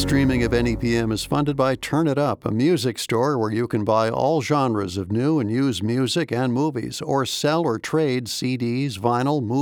streaming of NEPM is funded by Turn It Up, a music store where you can buy all genres of new and used music and movies, or sell or trade CDs, vinyl, movies,